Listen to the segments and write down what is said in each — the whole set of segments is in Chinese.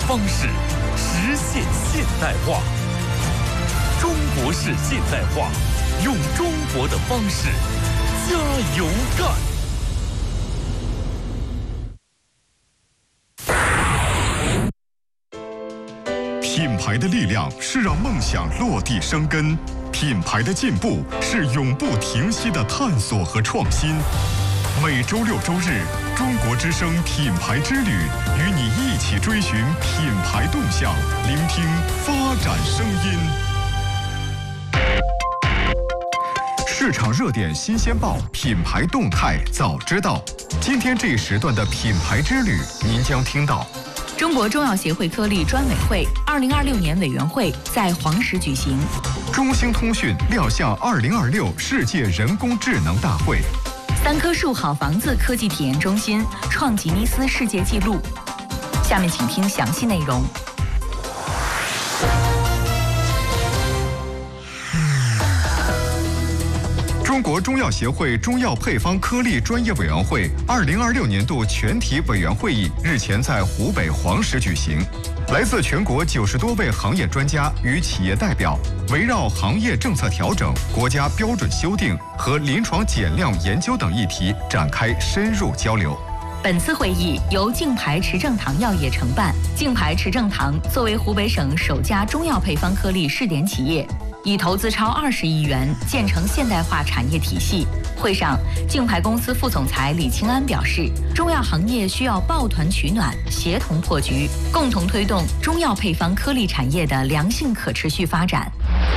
方式，实现现代化。中国式现代化，用中国的方式，加油干！ 品牌的力量是让梦想落地生根，品牌的进步是永不停息的探索和创新。每周六周日，中国之声品牌之旅，与你一起追寻品牌动向，聆听发展声音。市场热点新鲜报，品牌动态早知道。今天这一时段的品牌之旅，您将听到： 中国中药协会颗粒专委会2026年委员会在黄石举行； 中兴通讯亮相2026世界人工智能大会； 三棵树好房子科技体验中心创吉尼斯世界纪录。下面请听详细内容。 中国中药协会中药配方颗粒专业委员会2026年度全体委员会议日前在湖北黄石举行。来自全国90多位行业专家与企业代表，围绕行业政策调整、国家标准修订和临床减量研究等议题展开深入交流。 本次会议由净牌持正堂药业承办。净牌持正堂作为湖北省首家中药配方颗粒试点企业，已投资超20亿元建成现代化产业体系。会上，净牌公司副总裁李清安表示，中药行业需要抱团取暖，协同破局，共同推动中药配方颗粒产业的良性可持续发展。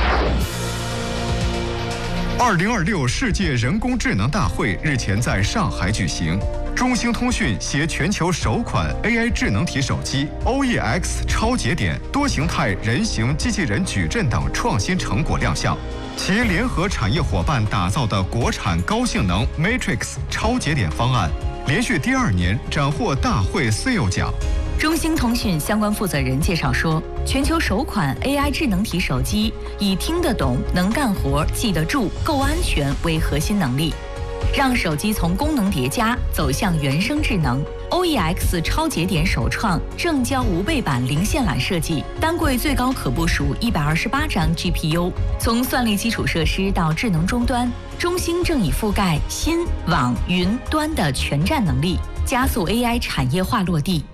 2026世界人工智能大会日前在上海举行。中兴通讯携全球首款 AI 智能体手机 OEX 超节点多形态人形机器人矩阵等创新成果亮相，其联合产业伙伴打造的国产高性能 Matrix 超节点方案，连续第2年斩获大会 CEO 奖。 中兴通讯相关负责人介绍说，全球首款 AI 智能体手机以听得懂、能干活、记得住、够安全为核心能力，让手机从功能叠加走向原生智能。OEX 超节点首创正交无背板零线缆设计，单柜最高可部署128张 GPU。从算力基础设施到智能终端，中兴正以覆盖新、网、云、端的全站能力，加速 AI 产业化落地。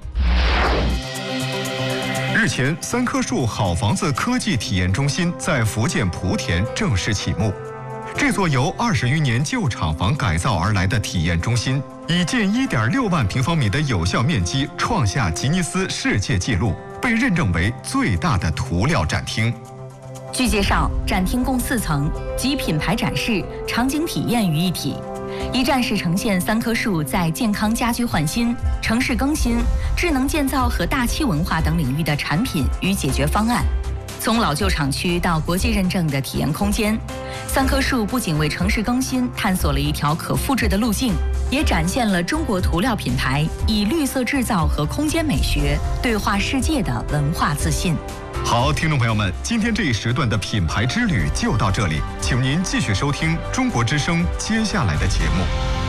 日前，三棵树好房子科技体验中心在福建莆田正式启幕。这座由20余年旧厂房改造而来的体验中心，以近1.6万平方米的有效面积创下吉尼斯世界纪录，被认证为最大的涂料展厅。 据介绍，展厅共4层，集品牌展示、场景体验于一体。一站式呈现三棵树在健康家居换新、城市更新、智能建造和大气文化等领域的产品与解决方案。从老旧厂区到国际认证的体验空间，三棵树不仅为城市更新探索了一条可复制的路径，也展现了中国涂料品牌以绿色制造和空间美学对话世界的文化自信。 好，听众朋友们，今天这一时段的品牌之旅就到这里，请您继续收听中国之声接下来的节目。